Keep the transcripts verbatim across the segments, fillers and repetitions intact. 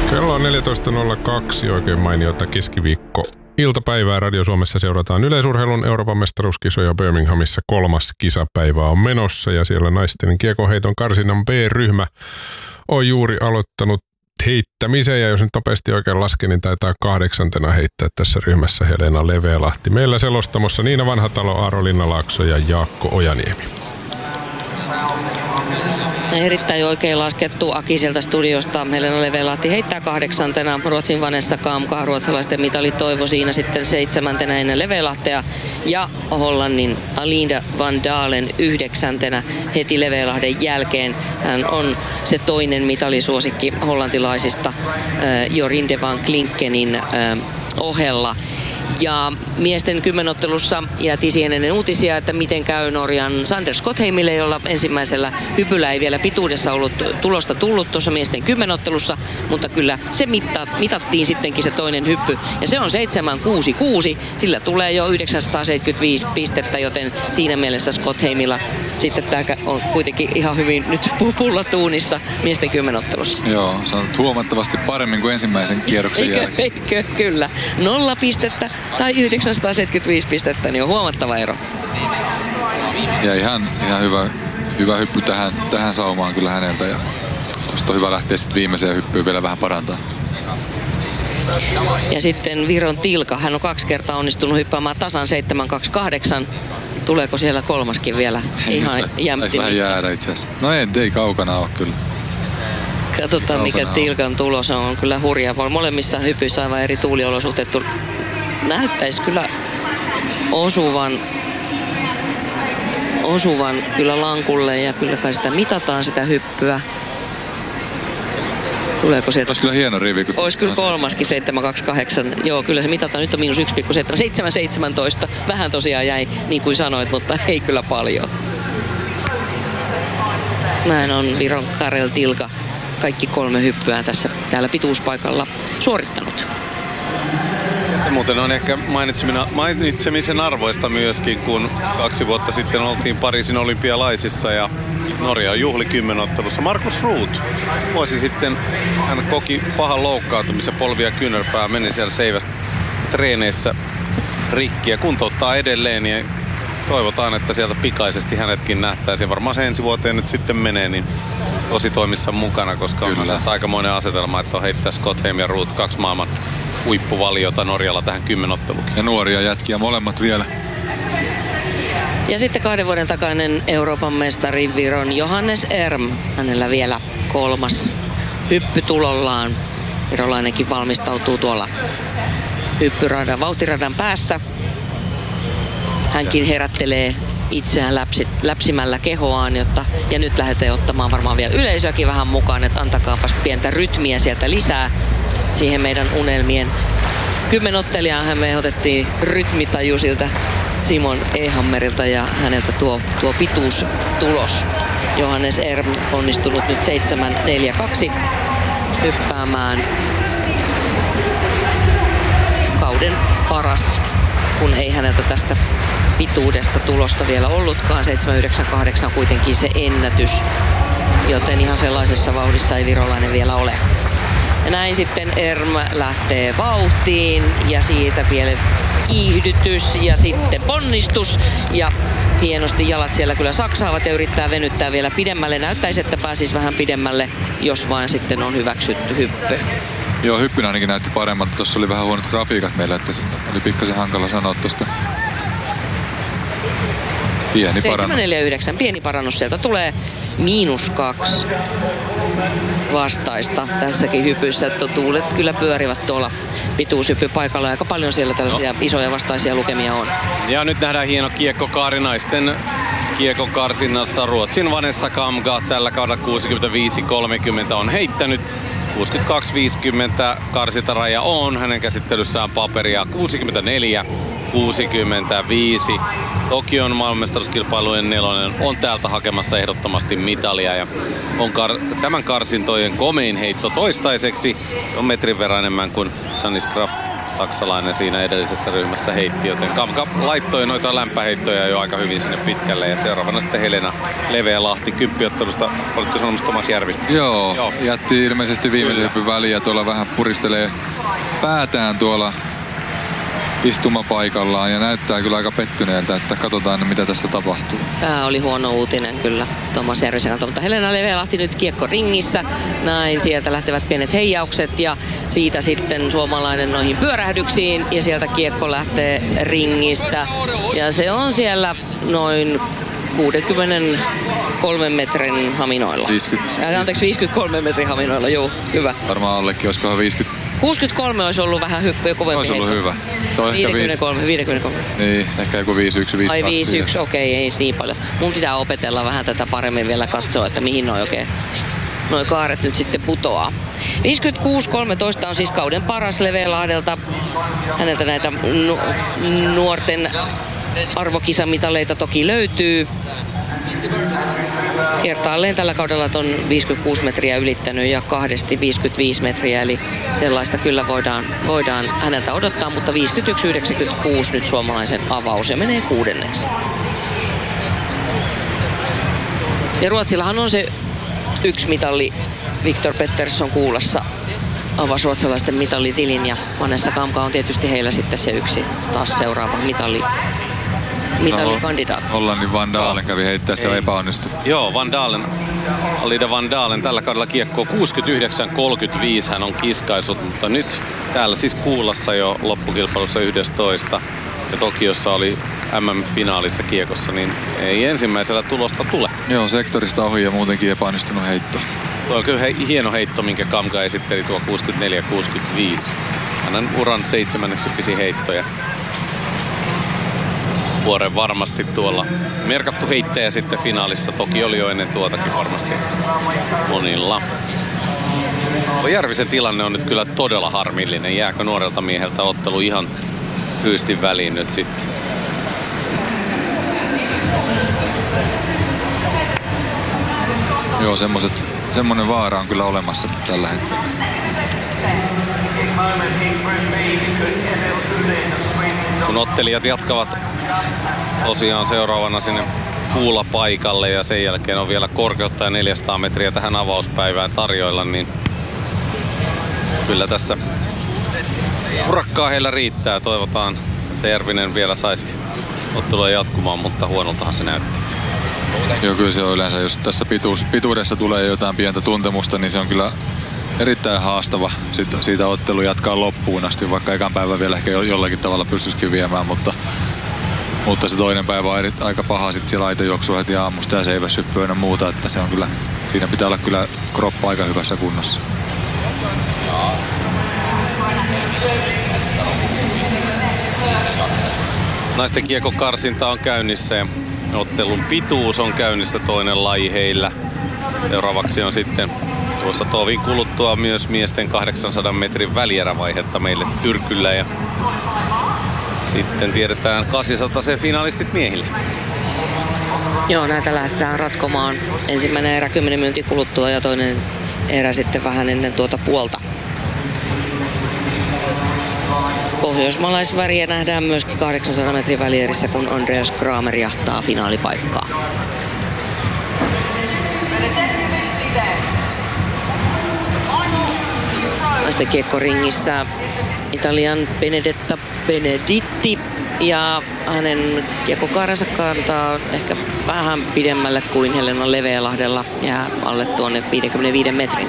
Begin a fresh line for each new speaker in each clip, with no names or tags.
Kello on neljätoista nolla kaksi, oikein mainiota keskiviikko. Iltapäivää Radio Suomessa seurataan yleisurheilun Euroopan mestaruuskisoja Birminghamissa. Kolmas kisapäivä on menossa ja siellä naisten kiekonheiton karsinnan B-ryhmä on juuri aloittanut heittämisen. Ja jos nyt nopeasti oikein lasken, niin taitaa kahdeksantena heittää tässä ryhmässä Helena Levelahti. Meillä selostamossa Niina Vanhatalo, Aaro Linnalaakso ja Jaakko Ojaniemi.
Erittäin oikein laskettu Aki sieltä studiosta. Helena Levelahti heittää kahdeksantena. Ruotsin Vanessa Kamka, ruotsalaisten mitali Toivo siinä sitten seitsemäntenä ennen Levelahtea. Ja Hollannin Alinda van Dalen yhdeksäntenä heti Levelahden jälkeen. Hän on se toinen mitalisuosikki hollantilaisista äh, Jorinde van Klinkenin äh, ohella. Ja miesten kymmenottelussa jäätiin siihen ennen uutisia, että miten käy Norjan Sander Skotheimille, jolla ensimmäisellä hypyllä ei vielä pituudessa ollut tulosta tullut tuossa miesten kymmenottelussa, mutta kyllä se mitta, mitattiin sittenkin se toinen hyppy. Ja se on seitsemän kuusi kuusi, sillä tulee jo yhdeksänsataaseitsemänkymmentäviisi pistettä, joten siinä mielessä Skotheimilla sitten tämä on kuitenkin ihan hyvin nyt pullatuunissa miesten kymmenottelussa.
Joo, se on huomattavasti paremmin kuin ensimmäisen kierroksen
eikö,
jälkeen.
Eikö, kyllä. Nolla pistettä tai yhdeksänsataaseitsemänkymmentäviisi pistettä, niin on huomattava ero.
Ja ihan, ihan hyvä, hyvä hyppy tähän, tähän saumaan kyllä häneltä. Ja tuosta on hyvä lähteä sitten viimeiseen hyppyyn vielä vähän parantaa.
Ja sitten Viron Tilka, hän on kaksi kertaa onnistunut hyppäämään tasan seitsemän kaksi kahdeksan. Tuleeko siellä kolmaskin vielä?
Ei,
ihan jämpti.
Taisi vähän jäädä itse asiassa. No ei, ei kaukana ole kyllä.
Katsotaan kaukana mikä
on.
Tilkan tulos on. Kyllä hurja. Molemmissa hypyissä aivan eri tuuliolosuhteet. Näyttäisi kyllä osuvan, osuvan kyllä lankulle ja kyllä kai sitä mitataan sitä hyppyä. Tuleeko sieltä?
Olisi kyllä hieno rivi.
Olisi kyllä kolmaskin seitsemän kaksi kahdeksan. Joo, kyllä se mitataan. Nyt on miinus yksi pilkku seitsemän. seitsemän seitsemäntoista. Vähän tosiaan jäi, niin kuin sanoit, mutta ei kyllä paljon. Näin on Viron Karel Tilka kaikki kolme hyppyään tässä täällä pituuspaikalla suorittanut.
Se muuten on ehkä mainitsemisen arvoista myöskin, kun kaksi vuotta sitten oltiin Pariisin olympialaisissa ja Norja on juhli kymmenottelussa. Markus Ruut vuosi sitten hän koki pahan loukkaantumisen, polvi ja kyynärpää, meni siellä seivästä treeneissä rikki ja kuntouttaa edelleen. Ja toivotaan, että sieltä pikaisesti hänetkin nähtäisiin. Varmaan se ensi vuoteen nyt sitten menee niin tosi toimissa mukana, koska on se aikamoinen asetelma, että on heittää Skotheim ja Ruut, kaksi maailman huippuvaliota Norjalla tähän kymmenotteluun.
Ja nuoria jätkiä molemmat vielä.
Ja sitten kahden vuoden takainen Euroopan mestari Viron Johannes Erm. Hänellä vielä kolmas hyppy tulollaan. Virolainenkin valmistautuu tuolla hyppyradan, vauhtiradan päässä. Hänkin herättelee itseään läpsi, läpsimällä kehoaan, jotta, ja nyt lähdetään ottamaan varmaan vielä yleisöäkin vähän mukaan, että antakaapas pientä rytmiä sieltä lisää siihen meidän unelmien kymmenottelijaan. Me otettiin rytmitaju siltä Simon Ehammerilta ja häneltä tuo, tuo pituustulos. Johannes Erm onnistunut nyt seitsemän neljä kaksi hyppäämään. Kauden paras, kun ei häneltä tästä pituudesta tulosta vielä ollutkaan. seitsemän yhdeksän kahdeksan kuitenkin se ennätys, joten ihan sellaisessa vauhdissa ei virolainen vielä ole. Ja näin sitten Erm lähtee vauhtiin ja siitä vielä kiihdytys ja sitten ponnistus. Ja hienosti jalat siellä kyllä saksaavat ja yrittää venyttää vielä pidemmälle. Näyttäisi, että pääsisi vähän pidemmälle, jos vain sitten on hyväksytty hyppy.
Joo, hyppynä ainakin näytti paremmalta. Tuossa oli vähän huonot grafiikat meillä, että se oli pikkasen hankala sanoa tuosta. Pieni parannus.
seitsemän neljä yhdeksän, pieni parannus sieltä tulee. Miinus kaksi vastaista tässäkin hypyssä, että tuulet kyllä pyörivät tuolla pituushyppypaikalla. Aika paljon siellä tällaisia no. isoja vastaisia lukemia on.
Ja nyt nähdään hieno kiekkokaari naisten kiekkokarsinnassa. Ruotsin Vanessa Kamka tällä kaudella kuusikymmentäviisi kolmekymmentä on heittänyt. kuusikymmentäkaksi viisikymmentä karsintaraja on hänen käsittelyssään paperia. kuusikymmentäneljä kuusikymmentäviisi. Tokion maailmanmestaruuskilpailujen nelonen on täältä hakemassa ehdottomasti mitalia ja on kar- tämän karsintojen komein heitto toistaiseksi. Se on metrin verran enemmän kuin Sannis Kraft, saksalainen, siinä edellisessä ryhmässä heitti, joten Kamka laittoi noita lämpäheittoja jo aika hyvin sinne pitkälle ja seuraavana sitten Helena Leveälahti kymppiottelusta. Olitko sanomassa Tomas Järvistä?
Joo, Joo. jätti ilmeisesti viimeisen hyppyn väliin ja tuolla vähän puristelee päätään tuolla istumapaikallaan ja näyttää kyllä aika pettyneeltä, että katsotaan mitä tästä tapahtuu.
Tämä oli huono uutinen kyllä Tomas Järvisen kanssa, mutta Helena Leveälahti nyt kiekko ringissä. Näin sieltä lähtevät pienet heijaukset ja siitä sitten suomalainen noihin pyörähdyksiin ja sieltä kiekko lähtee ringistä. Ja se on siellä noin kuusikymmentäkolme metrin haminoilla.
viisikymmentä.
Ja, anteeksi, viisikymmentäkolme metrin haminoilla, joo, hyvä.
Varmaan allekin, olisikohan viisikymmentä.
kuusikymmentäkolme olisi ollut vähän hyppy, kovempi
olisi ollut
heitto.
hyvä. Toi
viisikymmentäkolme, viisikymmentäkolme.
Niin, ehkä joku viisi yksi, viisi kaksi.
Ai viisi yksi, okei, ei niin paljon. Mun pitää opetella vähän tätä paremmin vielä katsoa, että mihin noi oikein noi kaaret nyt sitten putoaa. viisikymmentäkuusi kolmetoista on siis kauden paras Leveälahdelta. Häneltä näitä nu- nuorten arvokisamitaleita toki löytyy. Kertaalleen tällä kaudella on viisikymmentäkuusi metriä ylittänyt ja kahdesti viisikymmentäviisi metriä, eli sellaista kyllä voidaan, voidaan häneltä odottaa, mutta viisikymmentäyksi yhdeksänkymmentäkuusi nyt suomalaisen avaus ja menee kuudenneksi. Ja Ruotsillahan on se yksi mitalli, Viktor Pettersson Kuulassa avasi ruotsalaisten mitallitilin ja Vanessa Kamka on tietysti heillä sitten se yksi taas seuraava mitalli. Mitallikandidaatti.
Hollannin Van Dalen kävi heittää, se epäonnistui.
Joo, Van Dalen, Alida Van Dalen tällä kaudella kiekkoa kuusikymmentäyhdeksän kolmekymmentäviisi hän on kiskaisut, mutta nyt täällä siis Kuulassa jo loppukilpailussa yksitoista ja Tokiossa oli M M-finaalissa kiekossa, niin ei ensimmäisellä tulosta tule.
Joo, sektorista ohi ja muutenkin epäonnistunut heitto.
Tuo on kyllä he, hieno heitto, minkä Kamka esitteli tuo kuusikymmentäneljä kuusikymmentäviisi. Hänen uran seitsemänneksi pisin heittoja. Vuoren varmasti tuolla merkattu heittäjä sitten finaalissa. Toki oli jo ennen tuotakin varmasti monilla. Järvisen tilanne on nyt kyllä todella harmillinen. Jääkö nuorelta mieheltä ottelu ihan hyystin väliin nyt sitten?
Joo, semmoset, semmonen vaara on kyllä olemassa tällä hetkellä.
Kun ottelijat jatkavat tosiaan seuraavana sinne kuulapaikalle ja sen jälkeen on vielä korkeutta ja neljäsataa metriä tähän avauspäivään tarjoilla, niin kyllä tässä urakkaa heillä riittää. Toivotaan, että Järvinen vielä saisi ottelua jatkumaan, mutta huonoltahan se näytti.
Joo, kyllä se on yleensä, jos tässä pituus, pituudessa tulee jotain pientä tuntemusta, niin se on kyllä erittäin haastava sit siitä ottelu jatkaa loppuun asti, vaikka ekan päivän vielä ehkä jollakin tavalla pystyisikin viemään, mutta, mutta se toinen päivä on eri, aika paha sitten siellä laitejuoksua heti aamusta ja seiväshyppyä ja muuta, että se on kyllä, siinä pitää olla kyllä kroppa aika hyvässä kunnossa.
Naisten kiekokarsinta on käynnissä ja ottelun pituus on käynnissä, toinen laji heillä. Seuraavaksi on sitten tuossa tovin kuluttua myös miesten kahdeksansadan metrin välierävaihetta meille Tyrkyllä ja sitten tiedetään kahdeksansataa sen finalistit miehille.
Joo, näitä lähdetään ratkomaan. Ensimmäinen erä kymmenen minuutin kuluttua ja toinen erä sitten vähän ennen tuota puolta. Pohjoismaalaisväriä nähdään myöskin kahdeksansadan metrin välierissä, kun Andreas Kramer jahtaa finaalipaikkaa. Naisten kiekkoringissä Italian Benedetta Beneditti ja hänen kiekkokaarensa kantaa ehkä vähän pidemmälle kuin Helena Leveälahdella ja alle tuonne viisikymmentäviisi metrin.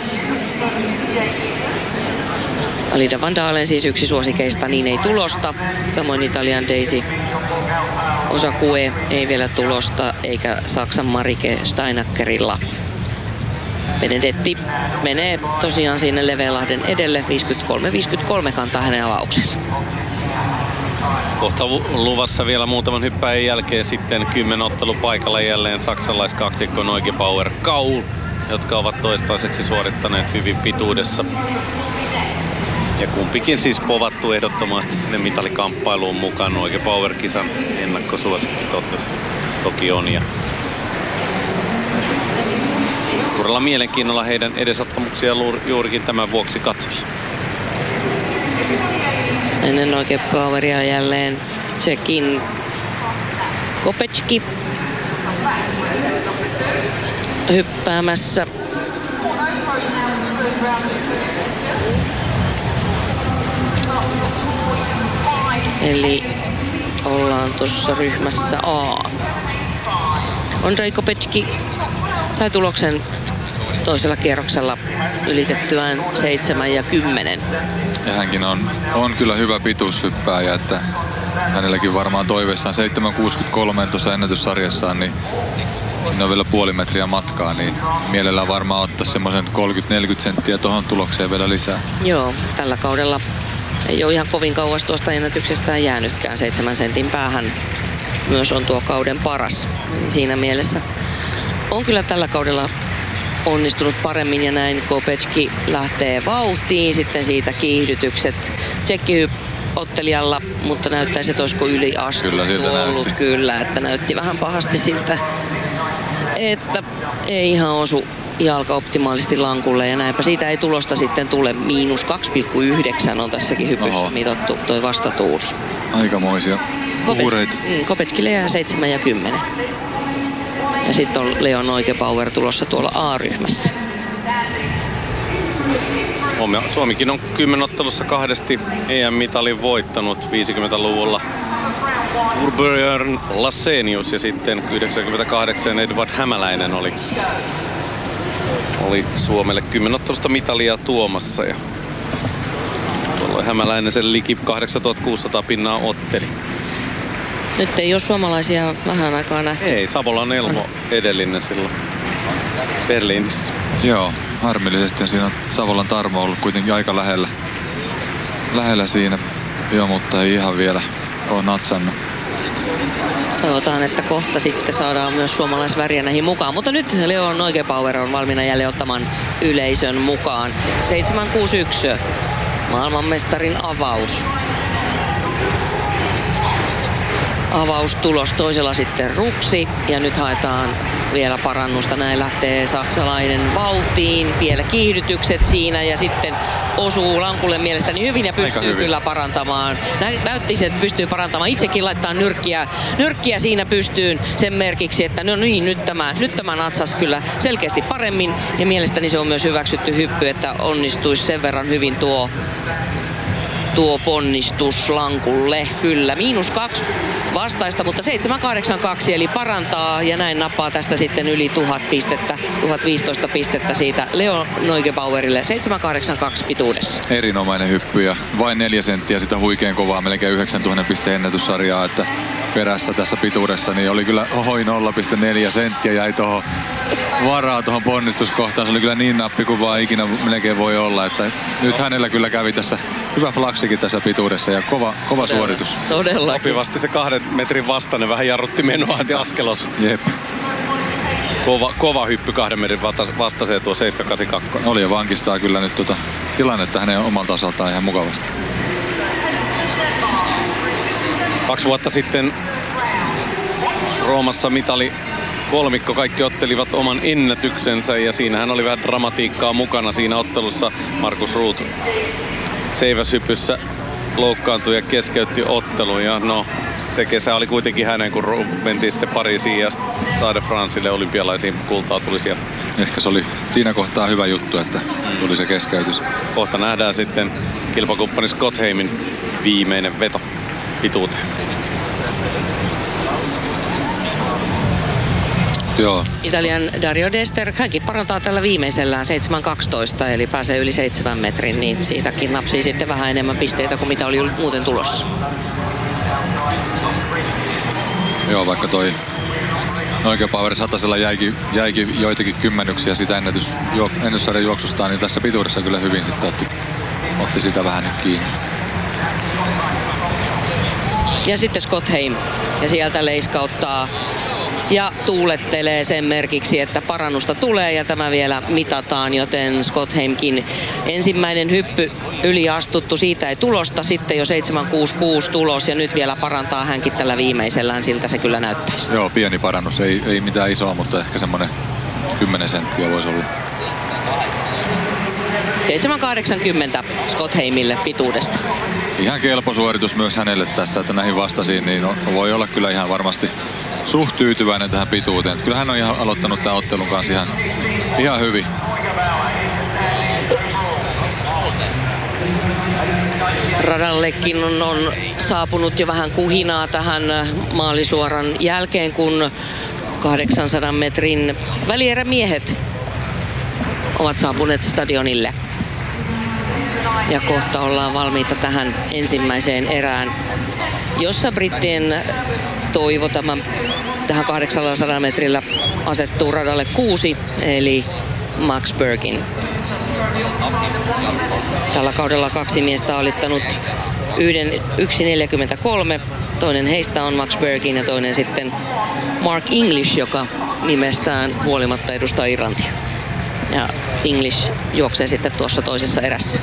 Alida Van Dalen siis yksi suosikeista, niin ei tulosta. Samoin Italian Daisy Osakue ei vielä tulosta, eikä Saksan Marike Steinackerilla. Benedetti menee tosiaan sinne Leveälahden edelle. viisikymmentäkolme viisikymmentäkolme kantaa hänen avauksensa.
Kohta luvassa vielä muutaman hyppäjän jälkeen sitten kymmenottelu paikalla jälleen saksalaiskaksikko Neugebauer Kau, jotka ovat toistaiseksi suorittaneet hyvin pituudessa. Ja kumpikin siis povattu ehdottomasti sinne mitalikamppailuun mukaan. Oikein Power-kisan ennakkosuosikki toki, toki on. Ja suurella mielenkiinnolla heidän edesottamuksia juurikin tämän vuoksi katsella.
Ennen oikein Poweria jälleen Tsekin Kopecki hyppäämässä. Eli ollaan tuossa ryhmässä A. Ondrej Kopecki sai tuloksen toisella kierroksella ylitettyään seitsemän ja kymmenen.
Ja hänkin on, on kyllä hyvä pituushyppääjä, että hänelläkin varmaan toiveissaan seitsemän kuusikymmentäkolme tuossa ennätyssarjassaan, niin siinä on vielä puoli metriä matkaa, niin mielellään varmaan ottaa semmoisen kolmekymmentä neljäkymmentä senttiä tuohon tulokseen vielä lisää.
Joo, tällä kaudella ei ole ihan kovin kauas tuosta ennätyksestään jäänytkään. Seitsemän sentin päähän myös on tuo kauden paras. Eli siinä mielessä on kyllä tällä kaudella onnistunut paremmin ja näin Kopecki lähtee vauhtiin. Sitten siitä kiihdytykset tsekki-ottelijalla, mutta näyttäisi, että olisiko yliastettu
kyllä, siltä
ollut.
näytti.
Kyllä, että näytti vähän pahasti siltä, että ei ihan osu jalka optimaalisesti lankulle ja näinpä siitä ei tulosta sitten tule. Miinus kaksi pilkku yhdeksän on tässäkin hypyssä
Oho.
mitattu toi vastatuuli.
Aikamoisia uureita.
Mm, Kopecki jää seitsemän ja kymmenen. Ja sitten on Leon Oikepower tulossa tuolla A-ryhmässä.
Suomikin on kymmenottelussa kahdesti E M-mitalin voittanut viisikymmentäluvulla Urbjörn Lassenius ja sitten yhdeksänkymmentäkahdeksan Edvard Hämäläinen oli, oli Suomelle kymmenottelusta mitalia tuomassa. Ja tuolloin Hämäläinen sen liki kahdeksantuhattakuusisataa pinnaa otteli.
Nyt ei ole suomalaisia vähän aikaa nähty.
Ei, Savolan Elmo edellinen silloin Berliinissä.
Joo, harmillisesti siinä on Savolan Tarmo ollut kuitenkin aika lähellä, lähellä siinä. Joo, mutta ei ihan vielä ole natsannut.
Toivotaan, että kohta sitten saadaan myös suomalaisväriä näihin mukaan. Mutta nyt Leon Oikepower on valmiina jälleen ottamaan yleisön mukaan. seitsemän kuusi yksi. Maailmanmestarin avaus. Avaustulos toisella sitten Ruksi ja nyt haetaan vielä parannusta. Näin lähtee saksalainen vauhtiin, vielä kiihdytykset siinä ja sitten osuu lankulle mielestäni hyvin ja pystyy hyvin. Kyllä parantamaan. Näytti, että pystyy parantamaan. Itsekin laittaa nyrkkiä, nyrkkiä siinä pystyyn sen merkiksi, että no niin, nyt tämä, nyt tämä natsas kyllä selkeästi paremmin ja mielestäni se on myös hyväksytty hyppy, että onnistuisi sen verran hyvin tuo tuo ponnistus lankulle. Kyllä, miinus kaksi vastaista, mutta seitsemän kahdeksan kaksi eli parantaa ja näin nappaa tästä sitten yli tuhat pistettä, tuhat viisitoista pistettä siitä Leon Oikepowerille seitsemän kahdeksan kaksi pituudessa.
Erinomainen hyppy ja vain neljä senttiä sitä huikean kovaa, melkein yhdeksäntuhatta pisteen ennätyssarjaa, että perässä tässä pituudessa niin oli kyllä ohoi nolla pilkku neljä senttiä jäi tuohon varaa tuohon ponnistuskohtaan. Se oli kyllä niin nappi kuin vaan ikinä melkein voi olla, että nyt hänellä kyllä kävi tässä hyvä flaksikin tässä pituudessa ja kova, kova
Todella,
suoritus.
Todella.
Sopivasti se kahden metrin vastainen vähän jarrutti menoa ja askelos.
Jep.
Kova, kova hyppy kahden metrin vastaiseen tuo seitsemän kahdeksan kaksi.
Oli ja vankistaa kyllä nyt tuota tilannetta hänen omalta osaltaan ihan mukavasti.
Kaksi vuotta sitten Roomassa mitali kolmikko, kaikki ottelivat oman ennätyksensä ja siinähän oli vähän dramatiikkaa mukana siinä ottelussa. Markus Ruut seiväshypyssä loukkaantui ja keskeytti ottelun ja no se kesä oli kuitenkin hänen, kun mentiin sitten Pariisiin ja Stade Francelle olympialaisiin kultaa tuli sieltä.
Ehkä se oli siinä kohtaa hyvä juttu, että tuli se keskeytys.
Kohta nähdään sitten kilpakumppani Scott Heimin viimeinen veto pituuteen.
Joo.
Italian Dario Dester, hänkin parantaa tällä viimeisellään seitsemän kaksitoista, eli pääsee yli seitsemän metrin, niin siitäkin napsii sitten vähän enemmän pisteitä kuin mitä oli muuten tulossa.
Joo, vaikka toi Oikepower satasella jäikin, jäikin joitakin kymmenyksiä sitä ennätys, jo, ennätyssarjan juoksustaan, niin tässä pituudessa kyllä hyvin sitten otti, otti sitä vähän nyt kiinni.
Ja sitten Scott Heim, ja sieltä leiskauttaa ja tuulettelee sen merkiksi, että parannusta tulee ja tämä vielä mitataan, joten Scott Heimkin ensimmäinen hyppy yliastuttu, siitä ei tulosta, sitten jo seitsemän kuusi kuusi tulos ja nyt vielä parantaa hänkin tällä viimeisellään, siltä se kyllä näyttäisi.
Joo, pieni parannus, ei, ei mitään isoa, mutta ehkä semmoinen kymmenen senttiä voisi olla.
seitsemän kahdeksankymmentä Scott Heimille pituudesta.
Ihan kelpo suoritus myös hänelle tässä, että näihin vastasiin, niin voi olla kyllä ihan varmasti suht tyytyväinen tähän pituuteen. Kyllä hän on ihan aloittanut tämän ottelun kanssa ihan, ihan hyvin.
Radallekin on, on saapunut jo vähän kuhinaa tähän maalisuoran jälkeen, kun kahdeksansadan metrin välierämiehet ovat saapuneet stadionille. Ja kohta ollaan valmiita tähän ensimmäiseen erään, jossa brittien toivo tämän, tähän kahdeksansadan metrillä asettuu radalle kuusi, eli Max Bergin. Tällä kaudella kaksi miestä on alittanut yhden yksi neljäkymmentäkolme. Toinen heistä on Max Bergin ja toinen sitten Mark English, joka nimestään huolimatta edustaa Irlantia. Ja English juoksee sitten tuossa toisessa erässä.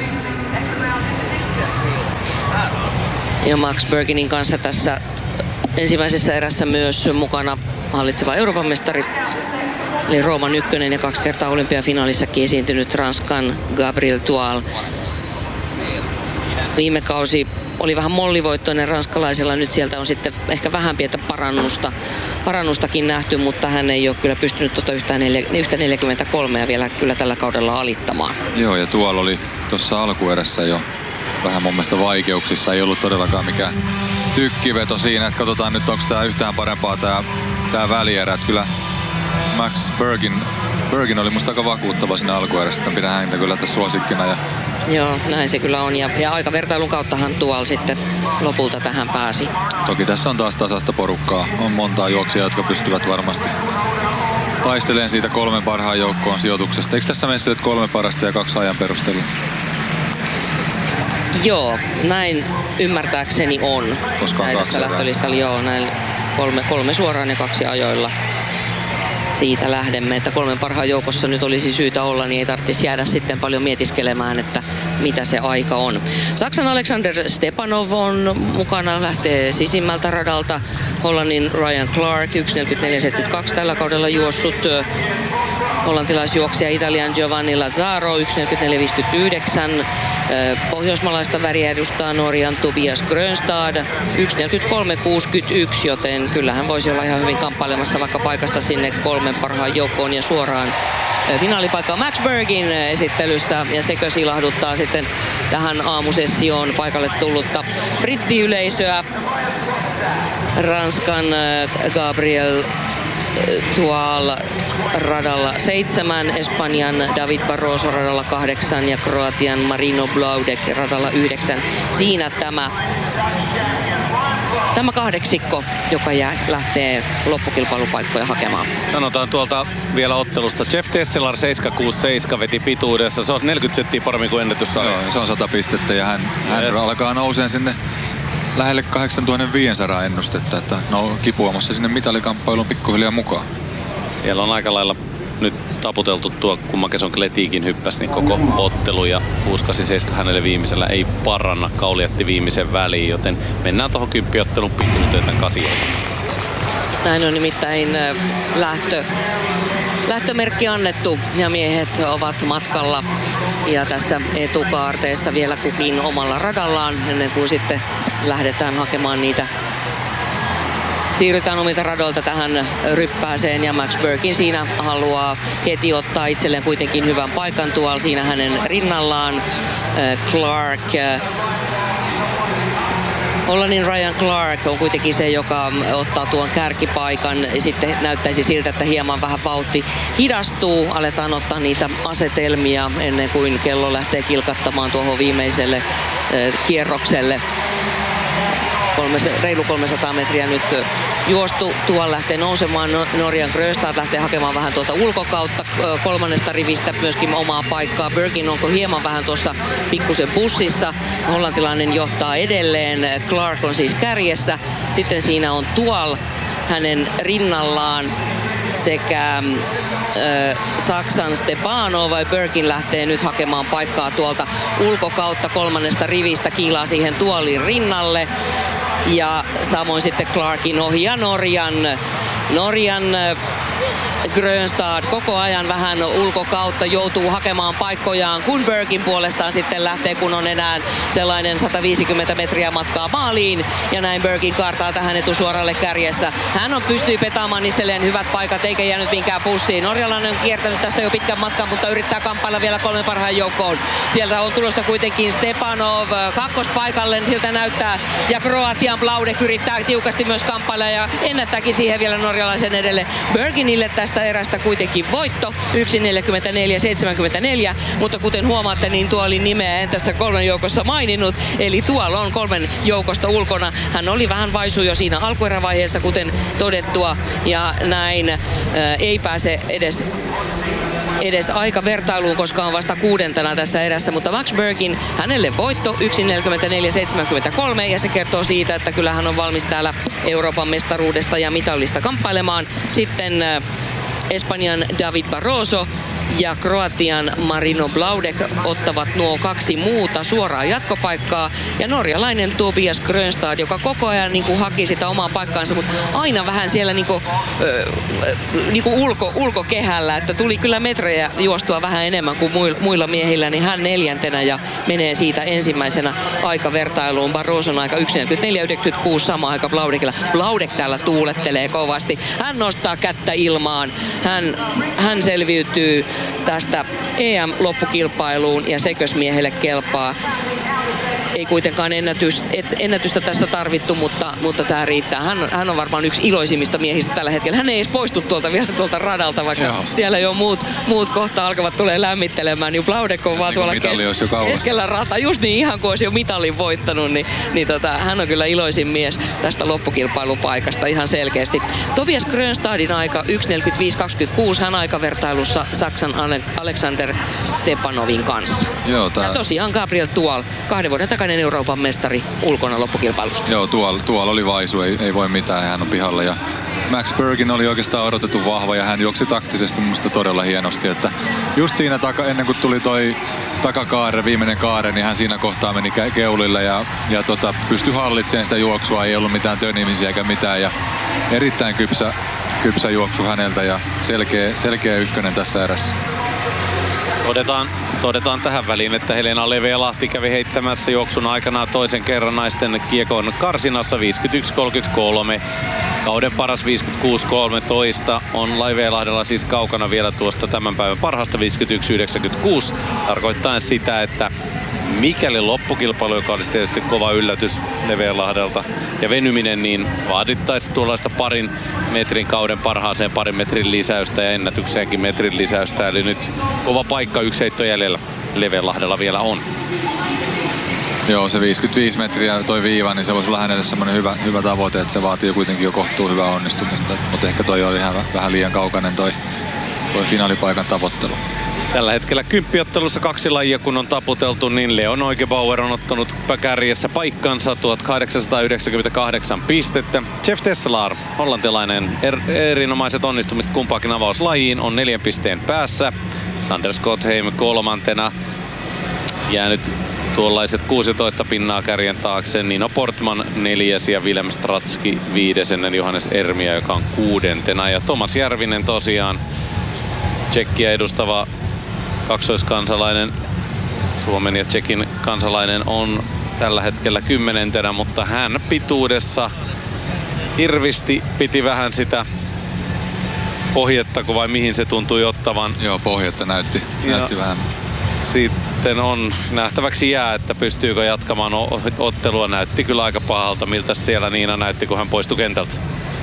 Ja Max Berginin kanssa tässä ensimmäisessä erässä myös mukana hallitseva Euroopan mestari, eli Rooman ykkönen ja kaksi kertaa olympiafinaalissakin esiintynyt Ranskan Gabriel Tual. Viime kausi oli vähän mollivoittoinen ranskalaisella, nyt sieltä on sitten ehkä vähän pientä parannusta, parannustakin nähty, mutta hän ei ole kyllä pystynyt tuota yhtään neljäkymmentäkolme vielä kyllä tällä kaudella alittamaan.
Joo, ja tuolla oli tuossa alkuerässä jo vähän mun mielestä vaikeuksissa, ei ollut todellakaan mikään tykkiveto siinä, että katsotaan nyt onko tää yhtään parempaa tää, tää välierä, että kyllä Max Bergin, Bergin oli musta aika vakuuttava siinä alkuerässä, että pidän häntä kyllä tässä suosikkina. Ja
joo, näin se kyllä on. Ja, ja aikavertailun kauttahan tuolla sitten lopulta tähän pääsi.
Toki tässä on taas tasasta porukkaa. On montaa juoksijaa, jotka pystyvät varmasti taistelemaan siitä kolmen parhaan joukkoon sijoituksesta. Eikö tässä mene kolme parasta ja kaksi ajan perusteella?
Joo, näin ymmärtääkseni on.
Koska on kaksi
lähtölistalla, joo, näin kolme, kolme suoraan ja kaksi ajoilla. Siitä lähdemme, että kolmen parhaan joukossa nyt olisi syytä olla, niin ei tarvitsisi jäädä sitten paljon mietiskelemään, että mitä se aika on. Saksan Alexander Stepanov on mukana, lähtee sisimmältä radalta. Hollannin Ryan Clark, yksi neljäkymmentäneljä seitsemänkymmentäkaksi tällä kaudella juossut. Hollantilaisjuoksija Italian Giovanni Lazzaro, yksi neljäkymmentäneljä viisikymmentäyhdeksän. Pohjoismaalaista väriä edustaa Norjan Tobias Grönstad, yksi neljäkymmentäkolme kuusikymmentäyksi, joten kyllähän voisi olla ihan hyvin kamppailemassa vaikka paikasta sinne kolmen parhaan joukkoon ja suoraan finaalipaikkaan Max Bergin esittelyssä, ja sekö ilahduttaa sitten tähän aamusessioon paikalle tullutta brittiyleisöä. Ranskan Gabriel Tual radalla seitsemän, Espanjan David Barroso radalla kahdeksan ja Kroatian Marino Blaudek radalla yhdeksän. Siinä tämä, tämä kahdeksikko, joka jää, lähtee loppukilpailupaikkoja hakemaan.
Sanotaan tuolta vielä ottelusta. Jeff Tesselar seitsemän kuusi seitsemän veti pituudessa. Se on neljäkymmentä senttiä paremmin kuin ennätyssarjassa.
Joo, se on sata pistettä ja hän, hän yes. alkaa nouseen sinne lähelle kahdeksantuhattaviisisataa ennustetta, että no kipuamassa sinne mitalikamppailuun pikkuhiljaa mukaan.
Siellä on aika lailla nyt taputeltu tuo, kun Makeson Kletikin hyppäsi, niin koko ottelu ja kuusi kahdeksan seitsemän hänelle viimeisellä ei paranna. Kauli jätti viimeisen väliin, joten mennään tuohon kymppiottelun pituuteen tämän kasioon.
Näin on nimittäin lähtö, lähtömerkki annettu ja miehet ovat matkalla. Ja tässä etukaarteessa vielä kukin omalla radallaan ennen kuin sitten lähdetään hakemaan niitä. Siirrytään omilta radoilta tähän ryppääseen ja Max Bergin siinä haluaa heti ottaa itselleen kuitenkin hyvän paikan tuolla siinä hänen rinnallaan. Clark, Hollannin Ryan Clark on kuitenkin se, joka ottaa tuon kärkipaikan. Sitten näyttäisi siltä, että hieman vähän vauhti hidastuu. Aletaan ottaa niitä asetelmia ennen kuin kello lähtee kilkattamaan tuohon viimeiselle kierrokselle. Kolme, reilu kolmesataa metriä nyt juostu. Tuolla lähtee nousemaan. Norjan Grönstad lähtee hakemaan vähän tuolta ulkokautta kolmannesta rivistä myöskin omaa paikkaa. Bergin onko hieman vähän tuossa pikkusen bussissa. Hollantilainen johtaa edelleen. Clark on siis kärjessä. Sitten siinä on Tual hänen rinnallaan sekä ö, Saksan Stepanov vai Bergin lähtee nyt hakemaan paikkaa tuolta ulkokautta kolmannesta rivistä, kiilaa siihen tuolin rinnalle. Ja samoin sitten Clarkin ohi ja Norjan, Norjan Grönstad koko ajan vähän ulkokautta joutuu hakemaan paikkojaan, kun Bergin puolestaan sitten lähtee, kun on enää sellainen sata viisikymmentä metriä matkaa maaliin. Ja näin Bergin kaartaa tähän etusuoralle kärjessä. Hän on pystyy petaamaan itselleen hyvät paikat eikä jäänyt minkään pussiin. Norjalainen on kiertänyt tässä jo pitkän matkan, mutta yrittää kamppailla vielä kolmen parhaan joukkoon. Sieltä on tulossa kuitenkin Stepanov kakkospaikalle, siltä näyttää. Ja Kroatian Blaudek yrittää tiukasti myös kamppailla ja ennättääkin siihen vielä norjalaisen edelle. Berginille tästä erästä kuitenkin voitto, yksi neljäkymmentäneljä seitsemänkymmentäneljä, mutta kuten huomaatte, niin tuolin nimeä en tässä kolmen joukossa maininnut, eli tuolla on kolmen joukosta ulkona. Hän oli vähän vaisu jo siinä alkuerävaiheessa, kuten todettua, ja näin ää, ei pääse edes edes aikavertailuun, koska on vasta kuudentena tässä erässä, mutta Max Bergin, hänelle voitto yksi neljäkymmentäneljä seitsemänkymmentäkolme, ja se kertoo siitä, että kyllä hän on valmis täällä Euroopan mestaruudesta ja mitallista kamppailemaan. Sitten äh, Espanjan David Barroso ja Kroatian Marino Blaudek ottavat nuo kaksi muuta suoraa jatkopaikkaa. Ja norjalainen Tobias Grönstad, joka koko ajan niin kuin haki sitä omaa paikkaansa, mutta aina vähän siellä niin kuin, äh, niin kuin ulko, ulkokehällä, että tuli kyllä metrejä juostua vähän enemmän kuin muilla miehillä, niin hän neljäntenä ja menee siitä ensimmäisenä aikavertailuun. Barroson aika yksi neljäkymmentäneljä yhdeksänkymmentäkuusi, sama aika Blaudekilla. Blaudek täällä tuulettelee kovasti. Hän nostaa kättä ilmaan. Hän, hän selviytyy tästä E M-loppukilpailuun ja sekös miehelle kelpaa. Ei kuitenkaan ennätys, et, ennätystä tässä tarvittu, mutta, mutta tämä riittää. Hän, hän on varmaan yksi iloisimmista miehistä tällä hetkellä. Hän ei edes poistu tuolta vielä tuolta radalta, vaikka Joo. siellä jo muut, muut kohta alkavat tulee lämmittelemään. Niin Blaudek on vaan tuolla kes, keskellä rata. Just niin, ihan kuin olisi jo mitalin voittanut. Niin, niin tota, hän on kyllä iloisin mies tästä loppukilpailupaikasta ihan selkeästi. Tobias Grönstadin aika yksi neljäkymmentäviisi kaksikymmentäkuusi. Hän aikavertailussa Saksan Alexander Stepanovin kanssa.
Joo, tää...
Ja tosiaan Gabriel Tual, kahden vuoden takainen Euroopan mestari ulkona loppukilpailusta.
Joo, tuolla tuol oli vaisu, ei, ei voi mitään, hän on pihalla. Ja Max Bergin oli oikeastaan odotettu vahva ja hän juoksi taktisesti minusta todella hienosti. Että just siinä taka, ennen kuin tuli toi takakaare, viimeinen kaare, niin hän siinä kohtaa meni keulille ja, ja tota, pystyi hallitsemaan sitä juoksua. Ei ollut mitään tönimisiä eikä mitään. Ja erittäin kypsä, kypsä juoksu häneltä ja selkeä, selkeä ykkönen tässä erässä.
Todetaan, todetaan tähän väliin, että Helena Levelahti kävi heittämässä juoksun aikana toisen kerran naisten kiekon karsinassa viisikymmentäyksi kolmekymmentäkolme. Kauden paras viisikymmentäkuusi kolmetoista on Levelahdella siis kaukana vielä tuosta tämän päivän parhaasta viisikymmentäyksi yhdeksänkymmentäkuusi. Tarkoittaa sitä, että mikäli loppukilpailu, joka olisi tietysti kova yllätys Levelahdelta ja venyminen, niin vaadittaisi tuollaista parin metrin kauden parhaaseen parin metrin lisäystä ja ennätykseenkin metrin lisäystä. Eli nyt kova paikka, yksi heitto jäljellä Levelahdella vielä on.
Joo, se viisikymmentäviisi metriä toi viiva, niin se voisi olla hänelle semmoinen hyvä, hyvä tavoite, että se vaatii kuitenkin jo kohtuu hyvää onnistumista. Mutta ehkä toi oli ihan vähän liian kaukainen toi, toi finaalipaikan tavoittelu.
Tällä hetkellä kymppiottelussa kaksi lajia kun on taputeltu, niin Leon Neugebauer on ottanut kärjessä paikkansa tuhatkahdeksansataayhdeksänkymmentäkahdeksan pistettä. Jeff Tesselaar, hollantilainen, er, erinomaiset onnistumiset kumpaakin avauslajiin, on neljän pisteen päässä. Sander Schottheim kolmantena jäänyt tuollaiset kuusitoista pinnaa kärjen taakse. Nino Portman neljäs ja Wilhelm Stratski viides ennen Johannes Ermiä, joka on kuudentena. Ja Tomas Järvinen tosiaan Tšekkiä edustava kaksoiskansalainen, Suomen ja Tšekin kansalainen, on tällä hetkellä kymmenentenä, mutta hän pituudessa hirvisti piti vähän sitä pohjetta, vai mihin se tuntui ottavan.
Joo, pohjetta näytti, näytti vähän.
Sitten on nähtäväksi jää, että pystyykö jatkamaan ottelua. Näytti kyllä aika pahalta, miltä siellä Niina näytti, kun hän poistui kentältä.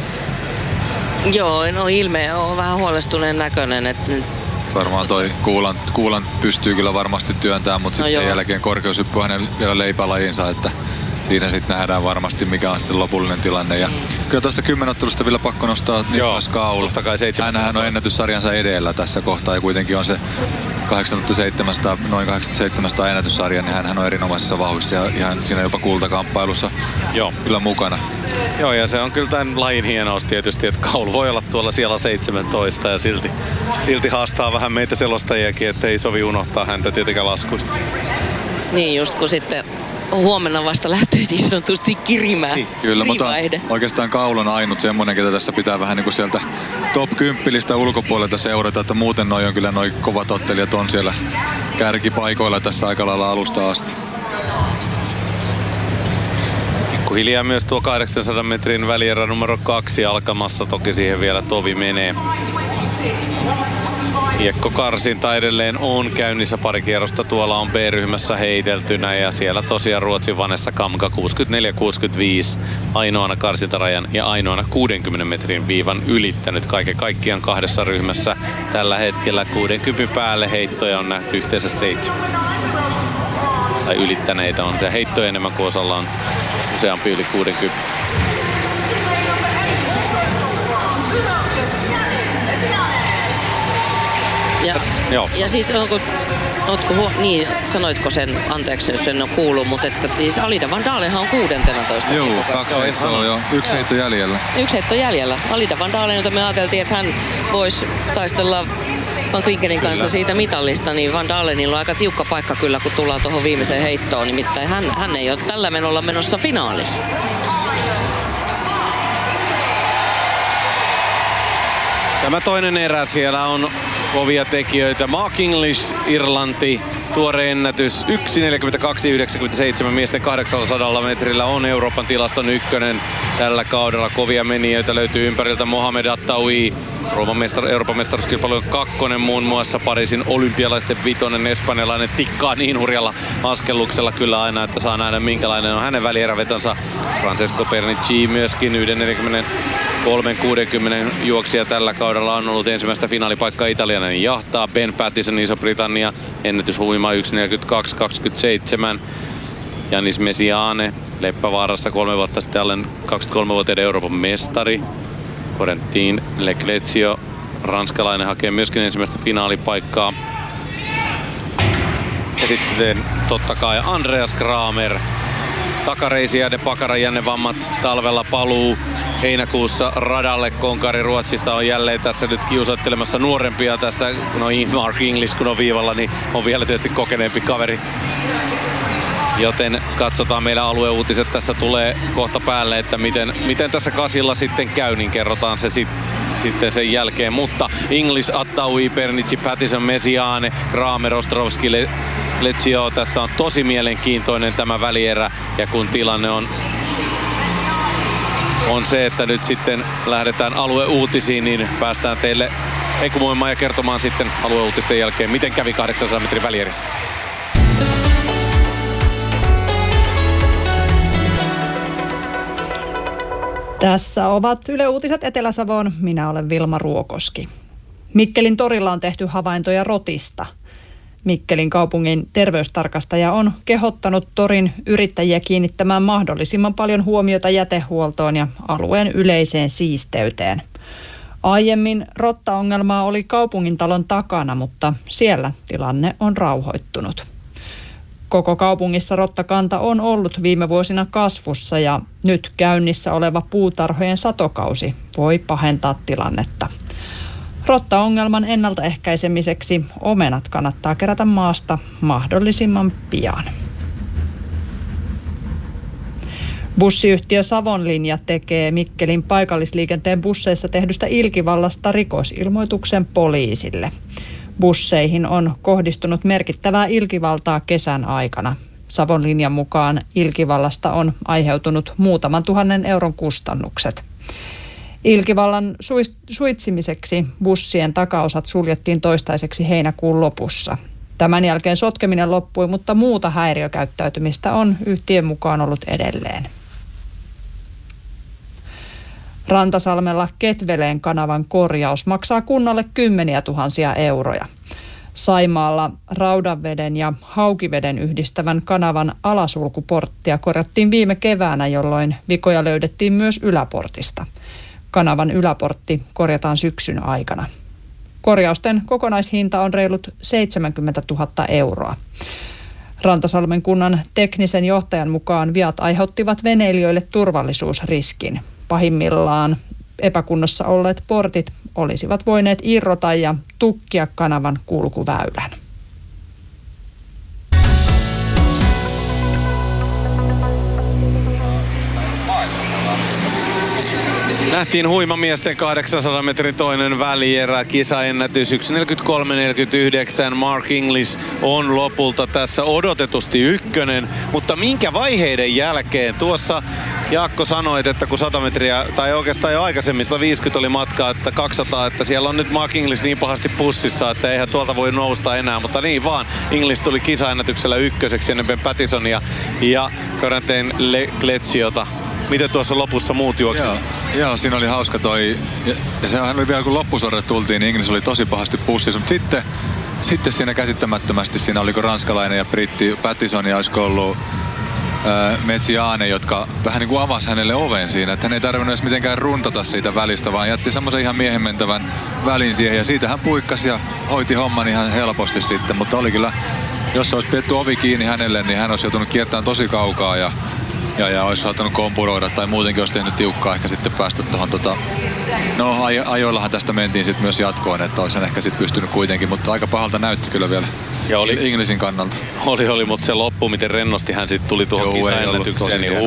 Joo, no ilme on vähän huolestuneen näköinen. Että
varmaan toi Kuulan, Kuulan pystyy kyllä varmasti työntämään, mutta sitten no sen jälkeen korkeushyppy hänen vielä leipälajinsa, että siinä sitten nähdään varmasti mikä on sitten lopullinen tilanne. Ja mm. kyllä tuosta kymmenottelusta vielä pakko nostaa Niklas Kaul. Hänhän on ennätyssarjansa edellä tässä kohtaa ja kuitenkin on se kahdeksantuhattaseitsemänsataa, noin kahdeksantuhattaseitsemänsataa ennätyssarja, niin hän on erinomaisessa vauhdissa ja ihan siinä jopa kultakamppailussa Joo. kyllä mukana.
Joo, ja se on kyllä tämän lajin hienous tietysti, että kaulu voi olla tuolla siellä seitsemäntoista ja silti, silti haastaa vähän meitä selostajiakin, että ei sovi unohtaa häntä tietenkään laskuista.
Niin just, kun sitten huomenna vasta lähtee niin sanotusti kirimään. Niin,
kyllä, mutta oikeastaan kaulu on ainut semmoinen, ketä tässä pitää vähän niin kuin sieltä top kymppilistä ulkopuolelta seurata, että muuten noi on kyllä noi kovat ottelijat on siellä kärkipaikoilla tässä aika lailla alusta asti.
Hiljaa myös tuo kahdeksansadan metrin välierä numero kaksi alkamassa, toki siihen vielä tovi menee. Kiekkokarsinta edelleen on käynnissä, pari kierrosta tuolla on B-ryhmässä heiteltynä ja siellä tosiaan Ruotsin Vanessa Kamka kuusikymmentäneljä kuusikymmentäviisi ainoana karsintarajan ja ainoana kuudenkymmenen metrin viivan ylittänyt kaiken kaikkiaan kahdessa ryhmässä. Tällä hetkellä kuudenkymmenen päälle heittoja on nähty yhteensä seitsemän. Tai ylittäneitä on se heittoja enemmän kuin osalla on useampi yli kuusikymmentä.
Ja, ja siis onko, ootko huo, niin, sanoitko sen, anteeksi jos en ole kuullut, mutta että siis Alida Van Dalenhan on kuudentenatoista.
Joo, kaksi heittoa jo, yksi heitto jäljellä.
Yksi heitto jäljellä. Alida Van Dalen, jota me ajateltiin, että hän voisi taistella Van Klinkenin kanssa kyllä siitä mitallista, niin Van Dalenilla on aika tiukka paikka kyllä, kun tullaan tuohon viimeiseen heittoon. Nimittäin hän, hän ei ole tällä menolla menossa finaalissa.
Tämä toinen erä, siellä on kovia tekijöitä. Mark English, Irlanti, tuore ennätys yksi neljäkymmentäkaksi yhdeksänkymmentäseitsemän miesten kahdeksansadan metrillä on Euroopan tilaston ykkönen tällä kaudella. Kovia menijöitä löytyy ympäriltä. Mohamed Attaoui, mestar, Euroopan mestaruuskilpailun kakkonen muun muassa, Pariisin olympialaisten vitonen, espanjalainen, tikkaa niin hurjalla askelluksella kyllä aina, että saa nähdä minkälainen on hänen välierävetonsa. Francesco Pernicci myöskin yksi neljäkymmentäkolme kuusikymmentä juoksija tällä kaudella on ollut ensimmäistä finaalipaikkaa italialainen jahtaa. Ben Pattison, Iso-Britannia, ennätys huima yksi neljäkymmentäkaksi kaksikymmentäseitsemän. Janis Messiaane, Leppävaarassa kolme vuotta sitten alle kaksikymmentäkolmevuotiaiden Euroopan mestari. Corentin Leclerc, ranskalainen, hakee myöskin ensimmäistä finaalipaikkaa. Ja sitten totta kai Andreas Kramer. Takareisi ja de Pakaran jännevammat talvella paluu heinäkuussa radalle. Konkari Ruotsista on jälleen tässä nyt kiusoittelemassa nuorempia tässä, kun on Mark English kun on viivalla, niin on vielä tietysti kokeneempi kaveri. Joten katsotaan, meidän alueuutiset tässä tulee kohta päälle, että miten, miten tässä kasilla sitten käy, niin kerrotaan se sit, sitten sen jälkeen. Mutta English, Attaoui, Pernicci, Pattison, Messiaane, Kramer, Ostrovski, Le- Leccio. Tässä on tosi mielenkiintoinen tämä välierä, ja kun tilanne on, on se, että nyt sitten lähdetään alueuutisiin, niin päästään teille ekumoimaan ja kertomaan sitten alueuutisten jälkeen, miten kävi kahdeksansadan metrin välierissä.
Tässä ovat Yle Uutiset Etelä-Savoon. Minä olen Vilma Ruokoski. Mikkelin torilla on tehty havaintoja rotista. Mikkelin kaupungin terveystarkastaja on kehottanut torin yrittäjiä kiinnittämään mahdollisimman paljon huomiota jätehuoltoon ja alueen yleiseen siisteyteen. Aiemmin rottaongelmaa oli kaupungintalon takana, mutta siellä tilanne on rauhoittunut. Koko kaupungissa rottakanta on ollut viime vuosina kasvussa ja nyt käynnissä oleva puutarhojen satokausi voi pahentaa tilannetta. Rottaongelman ennaltaehkäisemiseksi omenat kannattaa kerätä maasta mahdollisimman pian. Bussiyhtiö Savonlinja tekee Mikkelin paikallisliikenteen busseissa tehdystä ilkivallasta rikosilmoituksen poliisille. Busseihin on kohdistunut merkittävää ilkivaltaa kesän aikana. Savonlinjan mukaan ilkivallasta on aiheutunut muutaman tuhannen euron kustannukset. Ilkivallan suitsimiseksi bussien takaosat suljettiin toistaiseksi heinäkuun lopussa. Tämän jälkeen sotkeminen loppui, mutta muuta häiriökäyttäytymistä on yhtiön mukaan ollut edelleen. Rantasalmella Ketveleen kanavan korjaus maksaa kunnalle kymmeniä tuhansia euroja. Saimaalla Raudanveden ja Haukiveden yhdistävän kanavan alasulkuporttia korjattiin viime keväänä, jolloin vikoja löydettiin myös yläportista. Kanavan yläportti korjataan syksyn aikana. Korjausten kokonaishinta on reilut seitsemänkymmentätuhatta euroa. Rantasalmen kunnan teknisen johtajan mukaan viat aiheuttivat veneilijöille turvallisuusriskin. Pahimmillaan epäkunnossa olleet portit olisivat voineet irrota ja tukkia kanavan kulkuväylän.
Nähtiin huimamiesten kahdeksansadan metrin toinen välierä, kisaennätys yksi neljäkymmentäkolme neljäkymmentäyhdeksän. Mark English on lopulta tässä odotetusti ykkönen, mutta minkä vaiheiden jälkeen? Tuossa Jaakko sanoit, että kun sata metriä, tai oikeastaan jo aikaisemmin sata viisikymmentä oli matkaa, että kaksisataa, että siellä on nyt Mark English niin pahasti pussissa, että eihän tuolta voi nousta enää, mutta niin vaan. English tuli kisaennätyksellä ykköseksi ennen Ben Pattisonia ja Corentin Gletziota. Miten tuossa lopussa muut juoksivat?
Joo, joo, siinä oli hauska toi. Ja, ja sehän oli vielä kun loppusuoralle tultiin, niin English oli tosi pahasti pussissa. Mutta sitten, sitten siinä käsittämättömästi siinä oliko ranskalainen ja britti Pattison ja olisiko ollut äh, Metsiaane, jotka vähän niin kuin avasi hänelle oven siinä. Että hän ei tarvinnut edes mitenkään runtata siitä välistä, vaan jätti semmoisen ihan miehenmentävän välin siihen. Ja siitä hän puikkasi ja hoiti homman ihan helposti sitten. Mutta oli kyllä, jos olisi pidetty ovi kiinni hänelle, niin hän olisi joutunut kiertämään tosi kaukaa. Ja Ja, ja olisi saattanut kompuroida tai muutenkin olisi tehnyt tiukkaa ehkä sitten päästä tuohon tota... No aj- ajoillahan tästä mentiin sitten myös jatkoon, että olisi ehkä sitten pystynyt kuitenkin, mutta aika pahalta näytti kyllä vielä ja oli Englishin kannalta.
Oli, oli, mutta se loppu, miten rennosti hän sitten tuli tuohon kisaennätykseen, niin